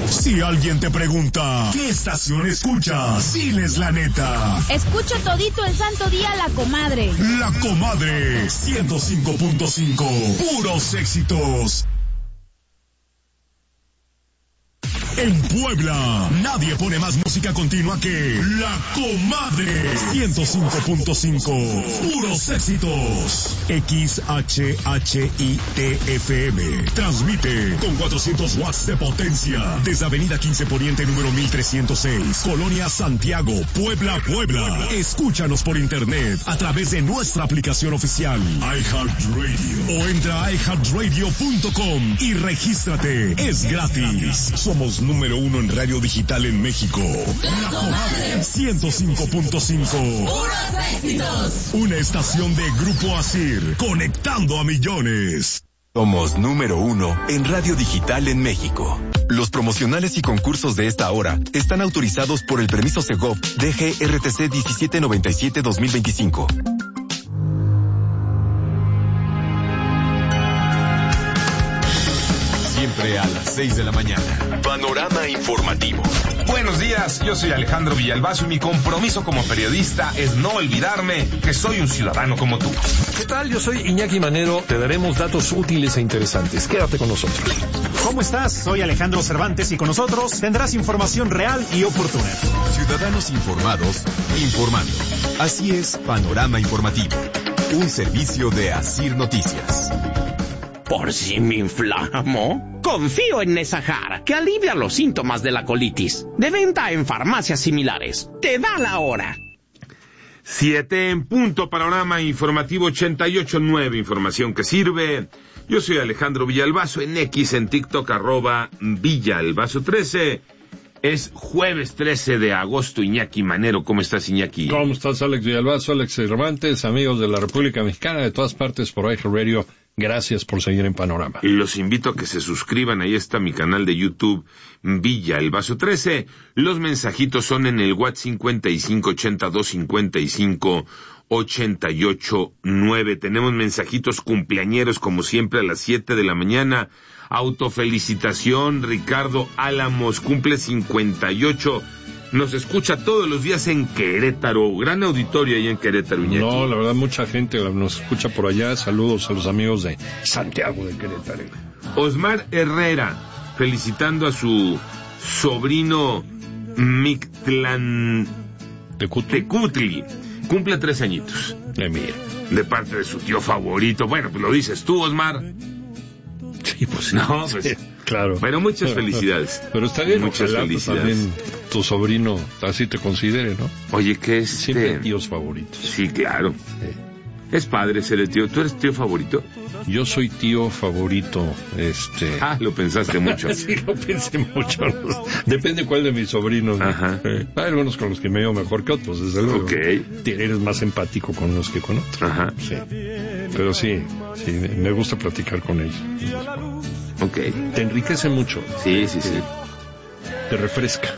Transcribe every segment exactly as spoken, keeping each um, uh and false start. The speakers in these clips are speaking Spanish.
Si alguien te pregunta, ¿qué estación escuchas? Diles la neta. Escucho todito el santo día La Comadre. La Comadre, ciento cinco punto cinco. Puros éxitos. En Puebla, nadie pone más música continua que La Comadre. ciento cinco punto cinco. Puros éxitos. X H H I T F M. Transmite con cuatrocientos watts de potencia. Desde Avenida quince Poniente, número mil trescientos seis. Colonia Santiago, Puebla, Puebla. Escúchanos por internet a través de nuestra aplicación oficial iHeartRadio. O entra a i heart radio punto com y regístrate. Es gratis. Somos número uno en radio digital en México. La Comadre ciento cinco punto cinco. ¡Puros éxitos! Una estación de Grupo Asir, conectando a millones. Somos número uno en radio digital en México. Los promocionales y concursos de esta hora están autorizados por el permiso Segov D G R T C diecisiete noventa y siete dos mil veinticinco. Siempre a las seis de la mañana. Panorama informativo. Buenos días, yo soy Alejandro Villalbazo y mi compromiso como periodista es no olvidarme que soy un ciudadano como tú. ¿Qué tal? Yo soy Iñaki Manero. Te daremos datos útiles e interesantes. Quédate con nosotros. ¿Cómo estás? Soy Alejandro Cervantes y con nosotros tendrás información real y oportuna. Ciudadanos informados, informando. Así es, Panorama Informativo. Un servicio de Asir Noticias. ¿Por si me inflamo? Confío en Nesahar, que alivia los síntomas de la colitis. De venta en farmacias similares. Te da la hora. Siete en punto, Panorama Informativo ochenta y ocho punto nueve, información que sirve. Yo soy Alejandro Villalbazo, en X, en TikTok, arroba Villalbazo trece. Es jueves trece de agosto. Iñaki Manero, ¿cómo estás, Iñaki? ¿Cómo estás, Alex Villalbazo, Alex Cervantes, amigos de la República Mexicana, de todas partes por iHeartRadio? Gracias por seguir en Panorama. Y los invito a que se suscriban, ahí está mi canal de YouTube, Villalbazo trece. Los mensajitos son en el WhatsApp cincuenta y cinco ochenta y dos cincuenta y cinco ochenta y ocho nueve. Tenemos mensajitos cumpleañeros, como siempre, a las siete de la mañana. Autofelicitación, Ricardo Álamos, cumple cincuenta y ocho. Nos escucha todos los días en Querétaro. Gran auditorio ahí en Querétaro, Iñaki. No, la verdad, mucha gente nos escucha por allá. Saludos a los amigos de Santiago de Querétaro. Osmar Herrera, felicitando a su sobrino Mictlán Tecutli. Tecutli. Cumple tres añitos. Eh, mira. De parte de su tío favorito. Bueno, pues lo dices tú, Osmar. Sí, pues sí. No, pues... Sí, claro. Bueno, muchas felicidades. Pero está bien, muchas ojalá, felicidades. Pues, también tu sobrino así te considere, ¿no? Oye, ¿qué es? Siempre este... tíos favoritos. Sí, claro. Sí. Es padre ser el tío. ¿Tú eres tío favorito? Yo soy tío favorito, este... Ah, lo pensaste mucho. Sí, lo pensé mucho. Depende cuál de mis sobrinos. Ajá. Eh, hay algunos con los que me veo mejor que otros, desde luego. Ok. Eres más empático con unos que con otros. Ajá. Sí. Pero sí, sí, me gusta platicar con ellos. Ok. Te enriquece mucho. Sí, sí, sí. Te refresca.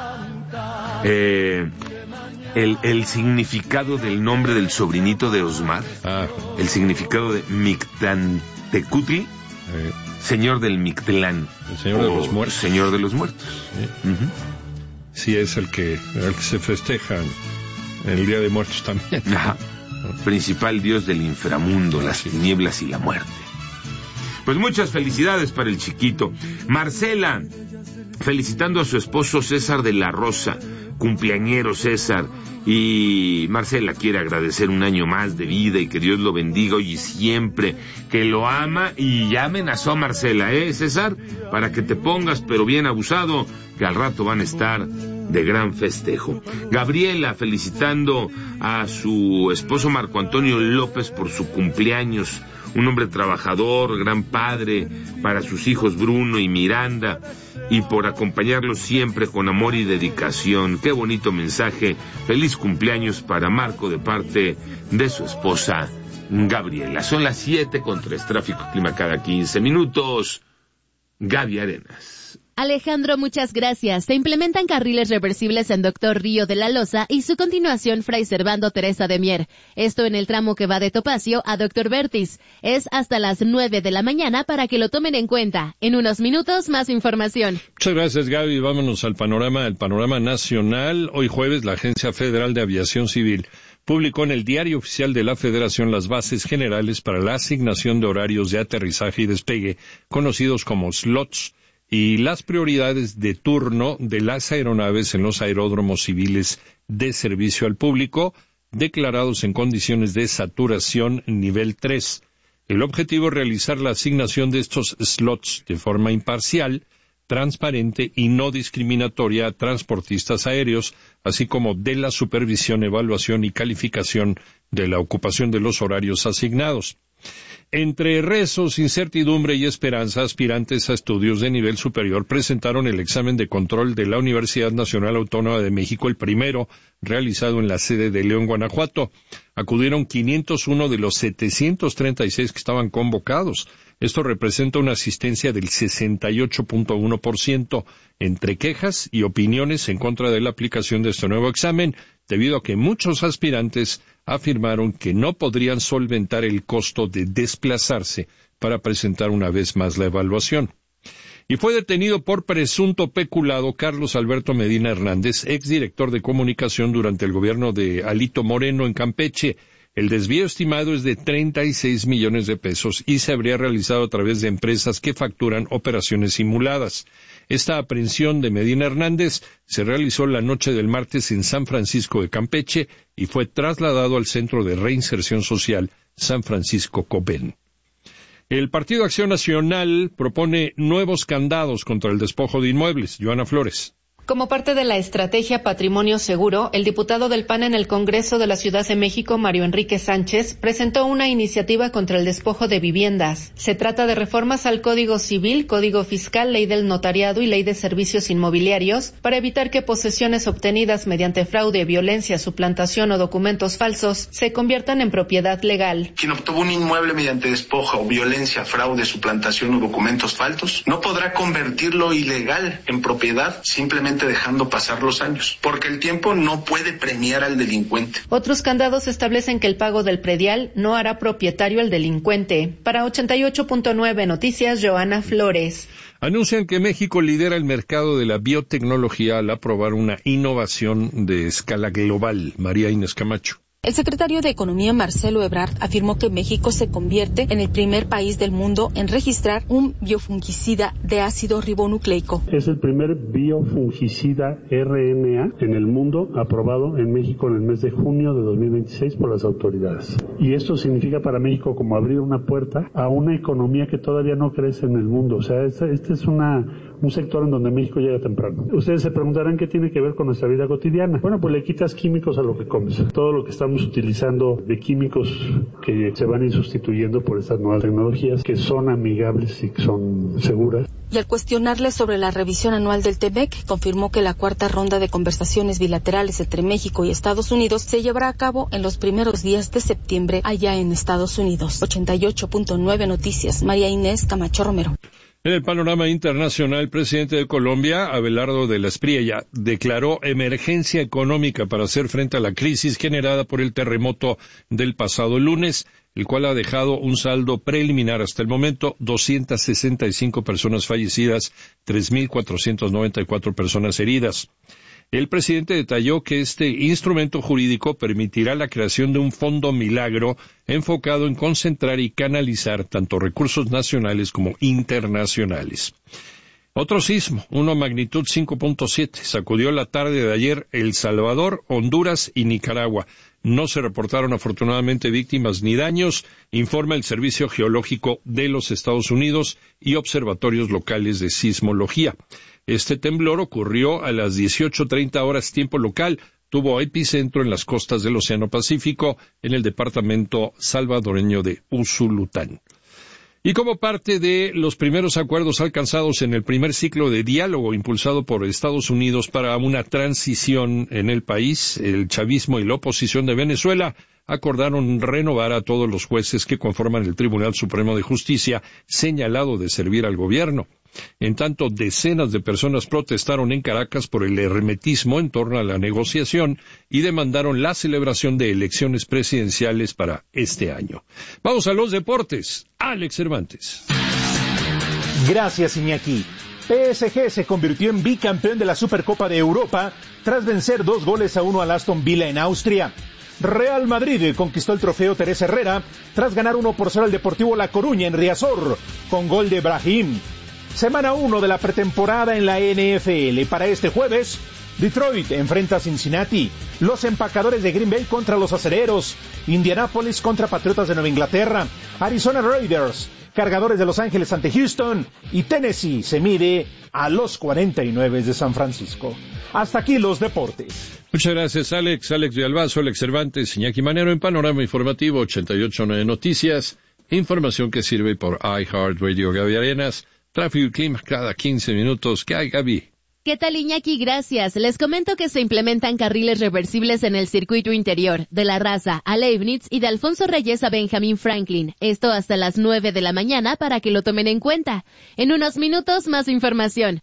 Eh... El, el significado del nombre del sobrinito de Osmar, ah. el significado de Mictlán Tecutli, eh. señor del Mictlán, el señor de los muertos. Señor de los muertos. Sí, uh-huh. Sí, es el que, el que se festeja el Día de Muertos también. Ajá. Principal dios del inframundo, las tinieblas y la muerte. Pues muchas felicidades para el chiquito. Marcela, felicitando a su esposo César de la Rosa, cumpleañero César, y Marcela quiere agradecer un año más de vida y que Dios lo bendiga hoy y siempre, que lo ama, y ya amenazó a Marcela, ¿eh, César? Para que te pongas pero bien abusado, que al rato van a estar de gran festejo. Gabriela, felicitando a su esposo Marco Antonio López por su cumpleaños, un hombre trabajador, gran padre para sus hijos Bruno y Miranda, y por acompañarlos siempre con amor y dedicación. Qué bonito mensaje. Feliz cumpleaños para Marco de parte de su esposa Gabriela. Son las siete con tres, tráfico, clima cada quince minutos. Gaby Arenas. Alejandro, muchas gracias. Se implementan carriles reversibles en Doctor Río de la Loza y su continuación Fray Servando Teresa de Mier. Esto en el tramo que va de Topacio a Doctor Vertis. Es hasta las nueve de la mañana para que lo tomen en cuenta. En unos minutos, más información. Muchas gracias, Gaby. Vámonos al panorama, el panorama nacional. Hoy jueves, la Agencia Federal de Aviación Civil publicó en el Diario Oficial de la Federación las bases generales para la asignación de horarios de aterrizaje y despegue, conocidos como slots, y las prioridades de turno de las aeronaves en los aeródromos civiles de servicio al público, declarados en condiciones de saturación nivel tres. El objetivo es realizar la asignación de estos slots de forma imparcial, transparente y no discriminatoria a transportistas aéreos, así como de la supervisión, evaluación y calificación de la ocupación de los horarios asignados. Entre rezos, incertidumbre y esperanza, aspirantes a estudios de nivel superior presentaron el examen de control de la Universidad Nacional Autónoma de México, el primero realizado en la sede de León, Guanajuato. Acudieron quinientos uno de los setecientos treinta y seis que estaban convocados. Esto representa una asistencia del sesenta y ocho punto uno por ciento, entre quejas y opiniones en contra de la aplicación de este nuevo examen, debido a que muchos aspirantes afirmaron que no podrían solventar el costo de desplazarse para presentar una vez más la evaluación. Y fue detenido por presunto peculado Carlos Alberto Medina Hernández, exdirector de comunicación durante el gobierno de Alito Moreno en Campeche. El desvío estimado es de treinta y seis millones de pesos y se habría realizado a través de empresas que facturan operaciones simuladas. Esta aprehensión de Medina Hernández se realizó la noche del martes en San Francisco de Campeche y fue trasladado al Centro de Reinserción Social San Francisco Copén. El Partido Acción Nacional propone nuevos candados contra el despojo de inmuebles. Joana Flores. Como parte de la estrategia Patrimonio Seguro, el diputado del P A N en el Congreso de la Ciudad de México, Mario Enrique Sánchez, presentó una iniciativa contra el despojo de viviendas. Se trata de reformas al Código Civil, Código Fiscal, Ley del Notariado y Ley de Servicios Inmobiliarios para evitar que posesiones obtenidas mediante fraude, violencia, suplantación o documentos falsos se conviertan en propiedad legal. Quien obtuvo un inmueble mediante despojo o violencia, fraude, suplantación o documentos falsos no podrá convertirlo ilegal en propiedad simplemente dejando pasar los años, porque el tiempo no puede premiar al delincuente. Otros candados establecen que el pago del predial no hará propietario al delincuente. Para ochenta y ocho punto nueve Noticias, Joana Flores. Anuncian que México lidera el mercado de la biotecnología al aprobar una innovación de escala global. María Inés Camacho. El secretario de Economía, Marcelo Ebrard, afirmó que México se convierte en el primer país del mundo en registrar un biofungicida de ácido ribonucleico. Es el primer biofungicida R N A en el mundo aprobado en México en el mes de junio de dos mil veintiséis por las autoridades. Y esto significa para México como abrir una puerta a una economía que todavía no crece en el mundo. O sea, este, este es una... un sector en donde México llega temprano. Ustedes se preguntarán qué tiene que ver con nuestra vida cotidiana. Bueno, pues le quitas químicos a lo que comes. Todo lo que estamos utilizando de químicos que se van a ir sustituyendo por estas nuevas tecnologías que son amigables y que son seguras. Y al cuestionarle sobre la revisión anual del T M E C, confirmó que la cuarta ronda de conversaciones bilaterales entre México y Estados Unidos se llevará a cabo en los primeros días de septiembre allá en Estados Unidos. ochenta y ocho punto nueve Noticias, María Inés Camacho Romero. En el panorama internacional, el presidente de Colombia, Abelardo de la Espriella, declaró emergencia económica para hacer frente a la crisis generada por el terremoto del pasado lunes, el cual ha dejado un saldo preliminar hasta el momento, doscientas sesenta y cinco personas fallecidas, tres mil cuatrocientas noventa y cuatro personas heridas. El presidente detalló que este instrumento jurídico permitirá la creación de un fondo milagro enfocado en concentrar y canalizar tanto recursos nacionales como internacionales. Otro sismo, uno magnitud cinco punto siete, sacudió la tarde de ayer El Salvador, Honduras y Nicaragua. No se reportaron afortunadamente víctimas ni daños, informa el Servicio Geológico de los Estados Unidos y observatorios locales de sismología. Este temblor ocurrió a las dieciocho treinta horas tiempo local, tuvo epicentro en las costas del Océano Pacífico, en el departamento salvadoreño de Usulután. Y como parte de los primeros acuerdos alcanzados en el primer ciclo de diálogo impulsado por Estados Unidos para una transición en el país, el chavismo y la oposición de Venezuela acordaron renovar a todos los jueces que conforman el Tribunal Supremo de Justicia, señalado de servir al gobierno. En tanto, decenas de personas protestaron en Caracas por el hermetismo en torno a la negociación y demandaron la celebración de elecciones presidenciales para este año. Vamos a los deportes. Alex Cervantes. Gracias, Iñaki. P S G se convirtió en bicampeón de la Supercopa de Europa tras vencer dos goles a uno al Aston Villa en Austria. Real Madrid conquistó el trofeo Teresa Herrera tras ganar uno por cero al Deportivo La Coruña en Riazor, con gol de Brahim. Semana uno de la pretemporada en la N F L. Para este jueves, Detroit enfrenta a Cincinnati, los empacadores de Green Bay contra los acereros, Indianapolis contra Patriotas de Nueva Inglaterra, Arizona Raiders, Cargadores de Los Ángeles ante Houston, y Tennessee se mide a los cuarenta y nueve de San Francisco. Hasta aquí los deportes. Muchas gracias, Alex. Alex Villalbazo, Alex Cervantes, Iñaki Manero en Panorama Informativo ochenta y ocho punto nueve Noticias. Información que sirve por iHeartRadio. Gaby Arenas, tráfico y clima cada quince minutos. ¿Qué hay, Gaby? ¿Qué tal, Iñaki? Gracias. Les comento que se implementan carriles reversibles en el circuito interior, de La Raza a Leibniz y de Alfonso Reyes a Benjamin Franklin. Esto hasta las nueve de la mañana para que lo tomen en cuenta. En unos minutos, más información.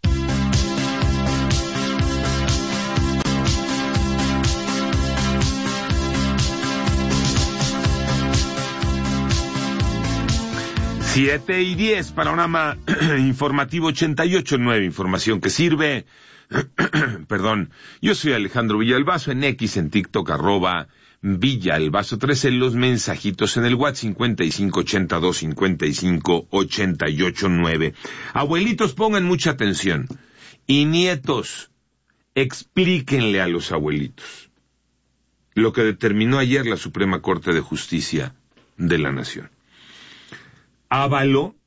Siete y diez, panorama informativo ochenta y ocho punto nueve, información que sirve. Perdón, yo soy Alejandro Villalbazo, en X, en TikTok, arroba Villalbazo trece, los mensajitos en el WhatsApp cincuenta y cinco ochenta y dos cincuenta y cinco ochenta y ocho nueve. Abuelitos, pongan mucha atención. Y nietos, explíquenle a los abuelitos lo que determinó ayer la Suprema Corte de Justicia de la Nación. Avaló,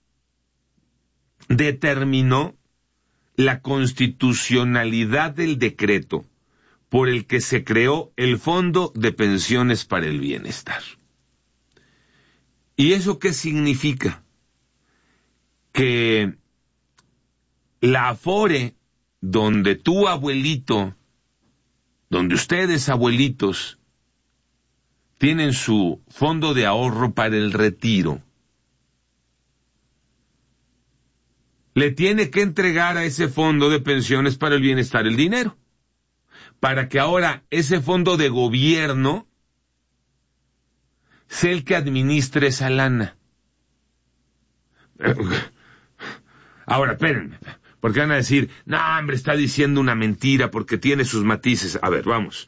determinó la constitucionalidad del decreto por el que se creó el Fondo de Pensiones para el Bienestar. ¿Y eso qué significa? Que la Afore, donde tu abuelito, donde ustedes abuelitos, tienen su fondo de ahorro para el retiro, le tiene que entregar a ese fondo de pensiones para el bienestar el dinero, para que ahora ese fondo de gobierno sea el que administre esa lana. Ahora, espérenme, porque van a decir, no, hombre, está diciendo una mentira porque tiene sus matices. A ver, vamos.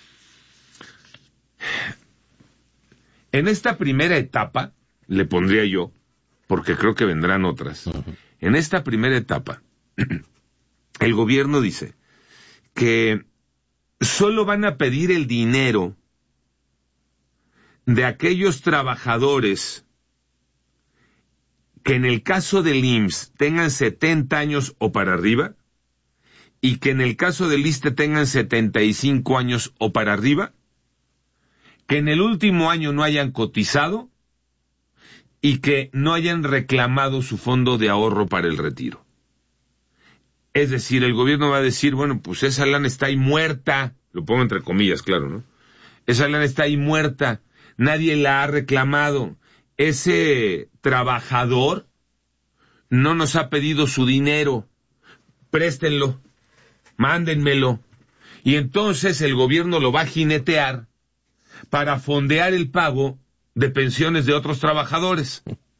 En esta primera etapa, le pondría yo, porque creo que vendrán otras, uh-huh. En esta primera etapa, el gobierno dice que solo van a pedir el dinero de aquellos trabajadores que en el caso del I M S S tengan setenta años o para arriba y que en el caso del ISSSTE tengan setenta y cinco años o para arriba, que en el último año no hayan cotizado y que no hayan reclamado su fondo de ahorro para el retiro. Es decir, el gobierno va a decir, bueno, pues esa lana está ahí muerta, lo pongo entre comillas, claro, ¿no? Esa lana está ahí muerta, nadie la ha reclamado, ese trabajador no nos ha pedido su dinero, préstenlo, mándenmelo, y entonces el gobierno lo va a jinetear para fondear el pago de pensiones de otros trabajadores.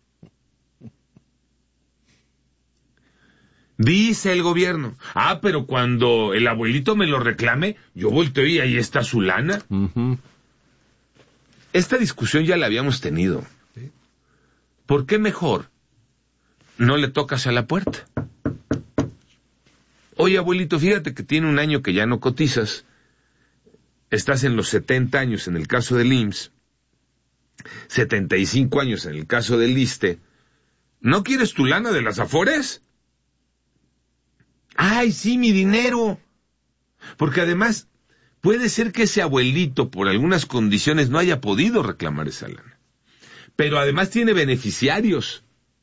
Dice el gobierno, ah, pero cuando el abuelito me lo reclame, yo volteo y ahí está su lana. Uh-huh. Esta discusión ya la habíamos tenido. ¿Por qué mejor no le tocas a la puerta? Oye, abuelito, fíjate que tiene un año que ya no cotizas, estás en los setenta años en el caso del I M S S, setenta y cinco años en el caso del ISSSTE, ¿no quieres tu lana de las Afores? ¡Ay, sí, mi dinero! Porque además, puede ser que ese abuelito, por algunas condiciones, no haya podido reclamar esa lana. Pero además tiene beneficiarios.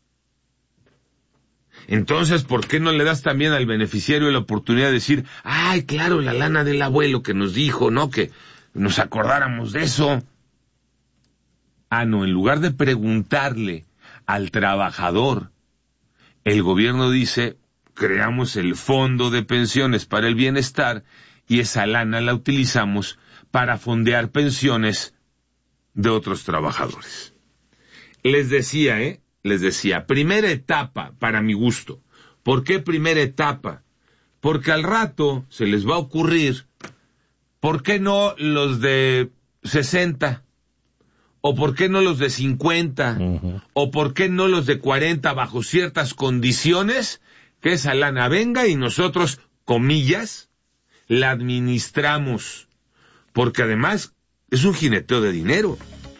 Entonces, ¿por qué no le das también al beneficiario la oportunidad de decir, ¡ay, claro, la lana del abuelo que nos dijo, ¿no? Que nos acordáramos de eso! Ah, no, en lugar de preguntarle al trabajador, el gobierno dice, creamos el fondo de pensiones para el bienestar y esa lana la utilizamos para fondear pensiones de otros trabajadores. Les decía, ¿eh? Les decía, primera etapa para mi gusto. ¿Por qué primera etapa? Porque al rato se les va a ocurrir, ¿por qué no los de sesenta? ¿O por qué no los de cincuenta? Uh-huh. ¿O por qué no los de cuarenta bajo ciertas condiciones? Que esa lana venga y nosotros, comillas, la administramos. Porque además es un jineteo de dinero.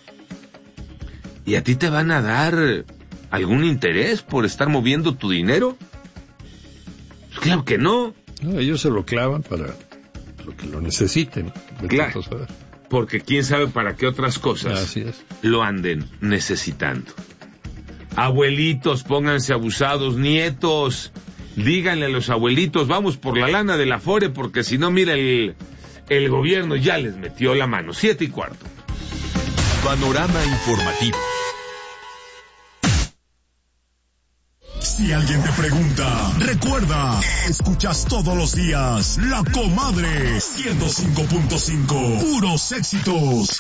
¿Y a ti te van a dar algún interés por estar moviendo tu dinero? Pues claro que no. No, ellos se lo clavan para lo que lo necesiten. Claro. Porque quién sabe para qué otras cosas Así es. lo anden necesitando. Abuelitos, pónganse abusados, nietos, díganle a los abuelitos, vamos por la lana del Afore, porque si no, mira, el, el gobierno ya les metió la mano. Siete y cuarto. Panorama informativo. Si alguien te pregunta, recuerda, escuchas todos los días La Comadre ciento cinco punto cinco, puros éxitos.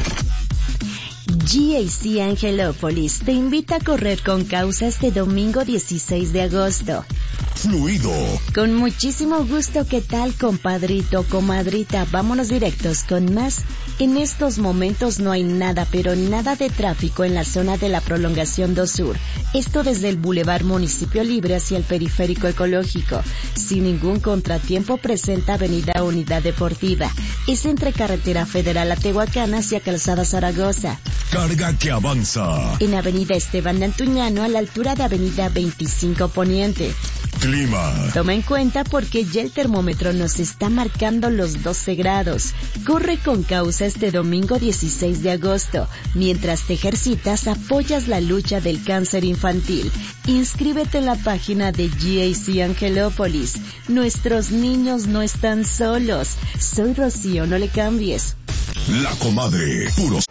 G A C Angelópolis te invita a correr con causa este domingo dieciséis de agosto. Fluido. Con muchísimo gusto, ¿qué tal, compadrito, comadrita? Vámonos directos con más. En estos momentos no hay nada, pero nada de tráfico en la zona de la Prolongación dos Sur. Esto desde el Boulevard Municipio Libre hacia el Periférico Ecológico. Sin ningún contratiempo presenta Avenida Unidad Deportiva. Es entre Carretera Federal a Tehuacán hacia Calzada Zaragoza. Carga que avanza. En Avenida Esteban de Antuñano a la altura de Avenida veinticinco Poniente. Clima. Toma en cuenta porque ya el termómetro nos está marcando los doce grados. Corre con causa este domingo dieciséis de agosto. Mientras te ejercitas, apoyas la lucha del cáncer infantil. Inscríbete en la página de G A C Angelópolis. Nuestros niños no están solos. Soy Rocío, no le cambies. La Comadre, puros